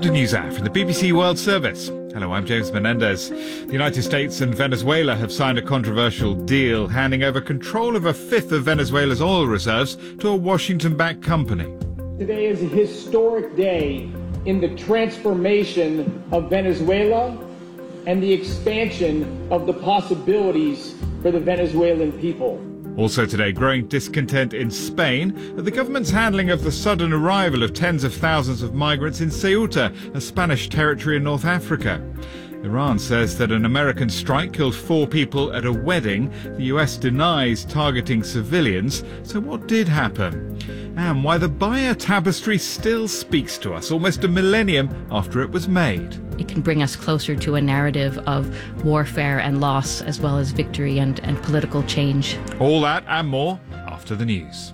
to NewsHour from the BBC World Service. Hello, I'm James Menendez. The United States and Venezuela have signed a controversial deal, handing over control of a fifth of Venezuela's oil reserves to a Washington-backed company. Today is a historic day in the transformation of Venezuela and the expansion of the possibilities for the Venezuelan people. Also today, growing discontent in Spain at the government's handling of the sudden arrival of tens of thousands of migrants in Ceuta, a Spanish territory in North Africa. Iran says that an American strike killed 4 people at a wedding. The US denies targeting civilians. So what did happen? And why the Bayer tapestry still speaks to us almost a millennium after it was made. It can bring us closer to a narrative of warfare and loss, as well as victory and political change. All that and more after the news.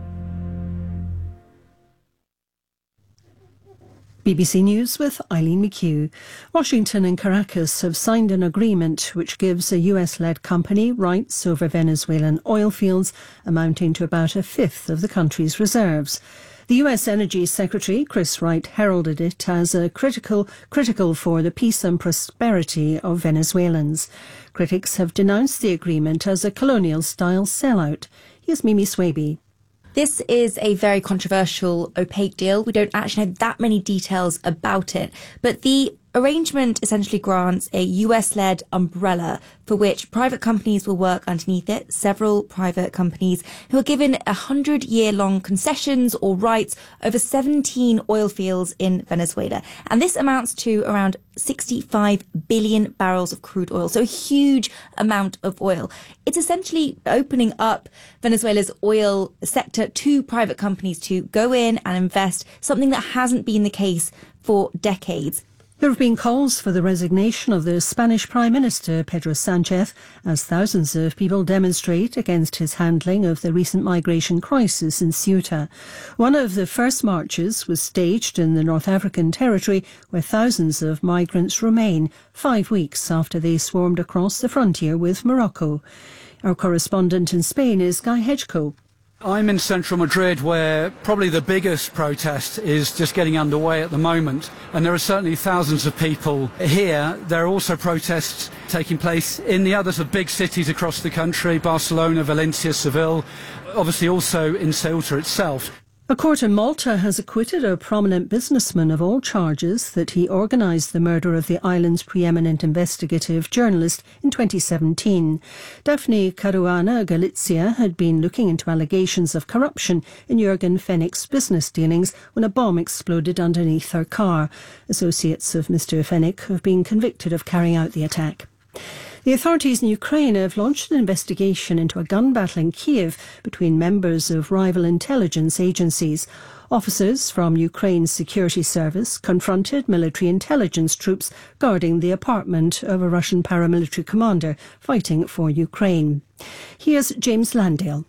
BBC News with Eileen McHugh. Washington and Caracas have signed an agreement which gives a US-led company rights over Venezuelan oil fields amounting to about a fifth of the country's reserves. The US Energy Secretary, Chris Wright, heralded it as a critical for the peace and prosperity of Venezuelans. Critics have denounced the agreement as a colonial-style sellout. Here's Mimi Swaby. This is a very controversial, opaque deal. We don't actually know that many details about it, but the arrangement essentially grants a US-led umbrella for which private companies will work underneath it, several private companies who are given 100-year-long concessions or rights over 17 oil fields in Venezuela. And this amounts to around 65 billion barrels of crude oil, so a huge amount of oil. It's essentially opening up Venezuela's oil sector to private companies to go in and invest, something that hasn't been the case for decades. There have been calls for the resignation of the Spanish Prime Minister, Pedro Sanchez, as thousands of people demonstrate against his handling of the recent migration crisis in Ceuta. One of the first marches was staged in the North African territory, where thousands of migrants remain 5 weeks after they swarmed across the frontier with Morocco. Our correspondent in Spain is Guy Hedgecoe. I'm in central Madrid, where probably the biggest protest is just getting underway at the moment, and there are certainly thousands of people here. There are also protests taking place in the other big cities across the country, Barcelona, Valencia, Seville, obviously also in Ceuta itself. A court in Malta has acquitted a prominent businessman of all charges that he organised the murder of the island's preeminent investigative journalist in 2017. Daphne Caruana Galizia had been looking into allegations of corruption in Jürgen Fennick's business dealings when a bomb exploded underneath her car. Associates of Mr. Fennick have been convicted of carrying out the attack. The authorities in Ukraine have launched an investigation into a gun battle in Kiev between members of rival intelligence agencies. Officers from Ukraine's security service confronted military intelligence troops guarding the apartment of a Russian paramilitary commander fighting for Ukraine. Here's James Landale.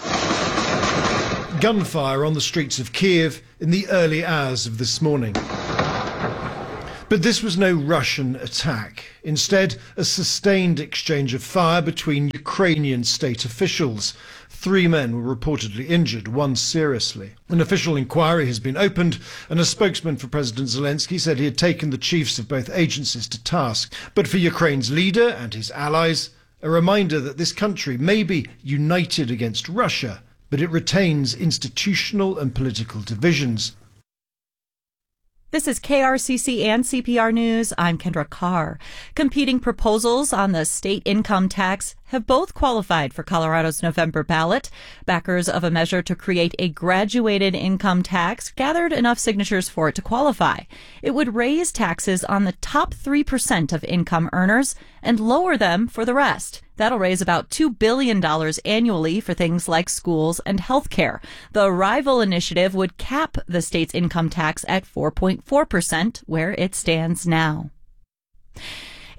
Gunfire on the streets of Kiev in the early hours of this morning. But this was no Russian attack. Instead, a sustained exchange of fire between Ukrainian state officials. 3 men were reportedly injured, 1 seriously. An official inquiry has been opened, and a spokesman for President Zelensky said he had taken the chiefs of both agencies to task. But for Ukraine's leader and his allies, a reminder that this country may be united against Russia, but it retains institutional and political divisions. This is KRCC and CPR News. I'm Kendra Carr. Competing proposals on the state income tax have both qualified for Colorado's November ballot. Backers of a measure to create a graduated income tax gathered enough signatures for it to qualify. It would raise taxes on the top 3% of income earners and lower them for the rest. That'll raise about $2 billion annually for things like schools and health care. The rival initiative would cap the state's income tax at 4.4%, where it stands now.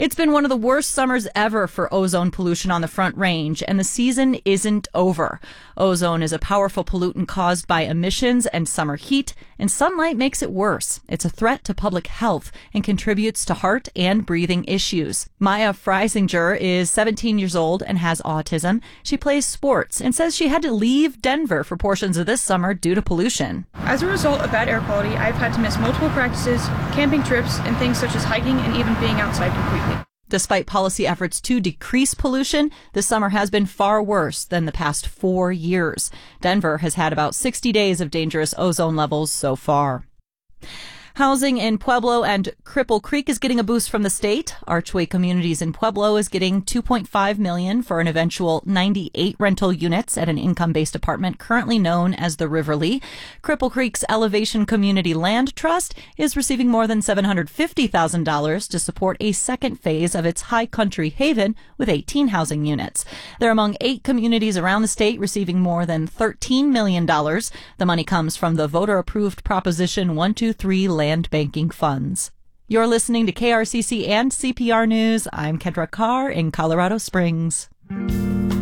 It's been one of the worst summers ever for ozone pollution on the Front Range, and the season isn't over. Ozone is a powerful pollutant caused by emissions and summer heat, and sunlight makes it worse. It's a threat to public health and contributes to heart and breathing issues. Maya Freisinger is 17 years old and has autism. She plays sports and says she had to leave Denver for portions of this summer due to pollution. As a result of bad air quality, I've had to miss multiple practices, camping trips, and things such as hiking and even being outside completely. Despite policy efforts to decrease pollution, this summer has been far worse than the past 4 years. Denver has had about 60 days of dangerous ozone levels so far. Housing in Pueblo and Cripple Creek is getting a boost from the state. Archway Communities in Pueblo is getting $2.5 million for an eventual 98 rental units at an income-based apartment currently known as the Riverly. Cripple Creek's Elevation Community Land Trust is receiving more than $750,000 to support a second phase of its High Country Haven with 18 housing units. They're among 8 communities around the state receiving more than $13 million. The money comes from the voter-approved Proposition 123 land banking funds. You're listening to KRCC and CPR News. I'm Kendra Carr in Colorado Springs.